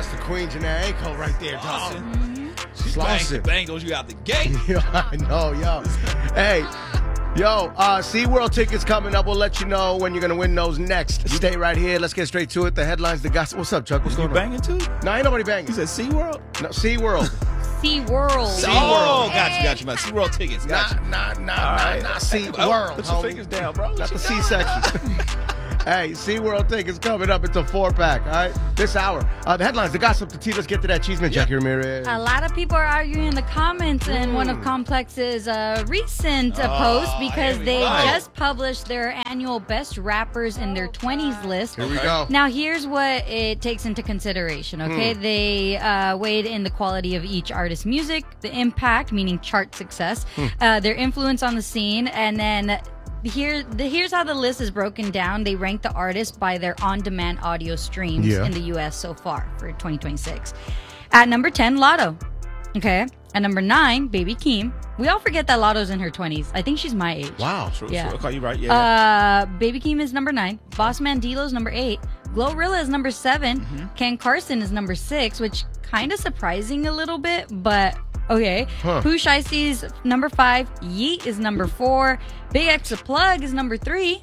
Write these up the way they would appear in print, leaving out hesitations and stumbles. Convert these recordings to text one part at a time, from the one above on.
That's the Queen Janae Aiko right there, Dawson. She bangles you out the gate. Yo, I know, yo. Hey, yo, SeaWorld tickets coming up. We'll let you know when you're going to win those next. Stay right here. Let's get straight to it. The headlines, the gossip. What's up, Chuck? What's going on? Banging too? No, ain't nobody banging. You said SeaWorld? No, SeaWorld. SeaWorld. Oh, got you, man. SeaWorld tickets. Got you. Not SeaWorld. Put your fingers down, bro. Not the C section. Hey, SeaWorld tickets coming up. It's a 4-pack, all right? This hour. The headlines, the gossip, the tea. Let's get to that cheeseman, Jackie Ramirez. A lot of people are arguing in the comments in one of Complex's recent posts because they just published their annual best rappers in their 20s list. Here we go. Now, here's what it takes into consideration, okay? They weighed in the quality of each artist's music, the impact, meaning chart success, their influence on the scene, and then here's how the list is broken down. They rank the artists by their on-demand audio streams in the U.S. so far for 2026. At number 10, Lotto. Okay. At number 9, Baby Keem. We all forget that Lotto's in her 20s. I think she's my age. Wow. True. Yeah. Okay, you're right. Yeah. Baby Keem is number 9. Boss Mandilo's number 8. Glorilla is number 7. Ken Carson is number 6, which kind of surprising a little bit, but okay. Pooh Shiesty's number 5. Yeet is number 4. Big X The Plug is number 3.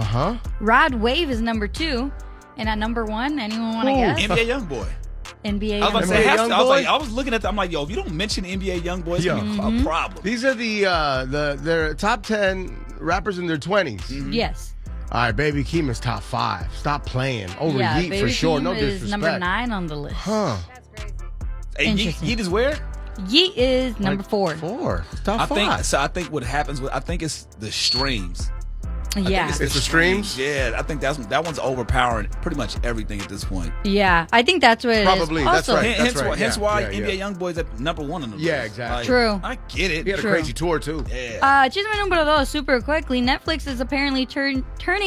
Rod Wave is number 2. And at number 1, anyone want to guess? NBA Youngboy. NBA I was about to Youngboy. say, Youngboy? I was looking at that. I'm like, yo, if you don't mention NBA Youngboy, it's going to be a problem. These are their top 10 rappers in their 20s. Yes. All right, Baby Keem is top 5. Stop playing. Over Yeah, Yeet Baby for sure. Keem No is disrespect. number 9 on the list. Huh. Hey, Interesting. Yeet is where? Yeet is number 4. 4. It's top 5. I think what happens I think it's the streams. Yeah. It's the streams? Yeah, I think that one's overpowering pretty much everything at this point. Yeah. I think that's what it is. Probably, that's Also, right. Hence why Yeah, NBA Youngboy's at number 1 on the list. Yeah, exactly. True. I get it. He had a True. crazy tour, too. Yeah. Chisme número 2, super quickly. Netflix is apparently turning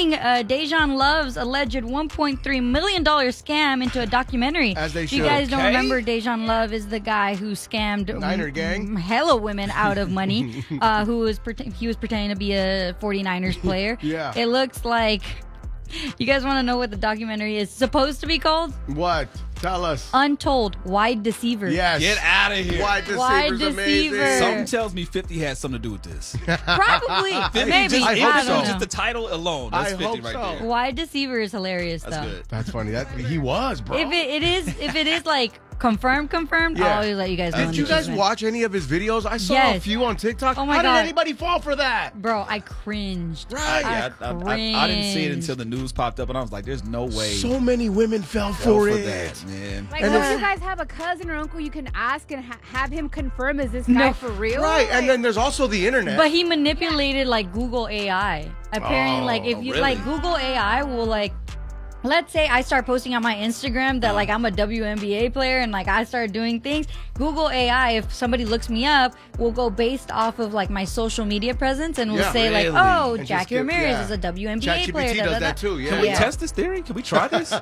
Dejan Love's alleged $1.3 million scam into a documentary. As they If you should. guys don't Okay. remember, Dejan Love is the guy who scammed Niner gang? hella women out of money. He was pretending to be a 49ers player. Yeah. It looks like... You guys want to know what the documentary is supposed to be called? What? Tell us. Untold. Wide Deceiver. Yes. Get out of here. Wide Wide Deceiver's Deceiver. amazing. Something tells me 50 had something to do with this. Probably. Maybe. Just, I hope don't so. know. Just the title alone. That's I 50 hope right so. there. Wide Deceiver is hilarious, That's though. good. That's funny. He was, bro. If it is like confirmed, Yeah. I'll always let you guys know. Did in you the guys chisme. watch any of his videos? I saw a Yes. few on TikTok. Oh my How God. did anybody fall for that? Bro, I cringed. Right. I didn't see it until the news popped up, and I was like, "There's no way." So many women fell fell for for it. that, man. Like, And don't it's- you guys have a cousin or uncle you can ask and have him confirm, is this guy No. for real? Right, Like, and then there's also the internet. But he manipulated like Google AI. Apparently, like if you really? like Google AI will like. Let's say I start posting on my Instagram that like I'm a WNBA player and like I start doing things. Google AI, if somebody looks me up, will go based off of like my social media presence and will Yeah, say really? like, oh, And just Jackie give- Ramirez yeah. is a WNBA ChatGPT player. does that too, yeah. Can we Yeah. test this theory? Can we try this?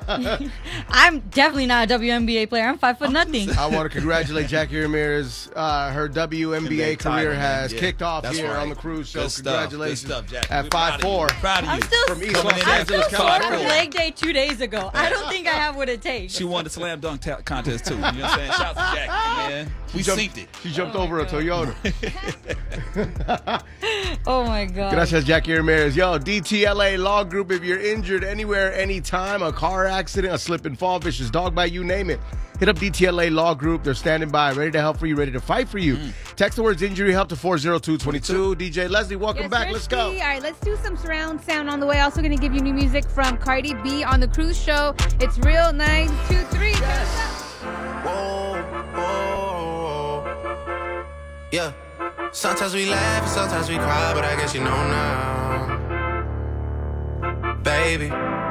I'm definitely not a WNBA player. I'm 5 nothing. I want to congratulate Jackie Ramirez. Her WNBA title, career man. has Yeah, kicked off that's here right. on the cruise show. Good stuff. Congratulations Good stuff, Jackie. at We're proud of you. 5'4". We're proud of you. I'm still From East Coming Los in I'm at still Angeles, sore from California. leg day 2 days ago. I don't think I have what it takes. She won the slam dunk contest too. You know what I'm saying? Shout out to Jackie, man. We synced it. She jumped over a Toyota. Oh my god. Gracias, Jackie Ramirez. Yo, DTLA Law Group. If you're injured anywhere, anytime, a car accident, a slip and fall, vicious dog bite, you name it. Hit up DTLA Law Group. They're standing by, ready to help for you, ready to fight for you. Text the words injury help to 40222. DJ Leslie, welcome Yes, back. Let's go. Risky. All right, let's do some surround sound on the way. Also going to give you new music from Cardi B on the cruise show. It's Real 923. Whoa, whoa, whoa. Yeah. Sometimes we laugh and sometimes we cry, but I guess you know now. Baby,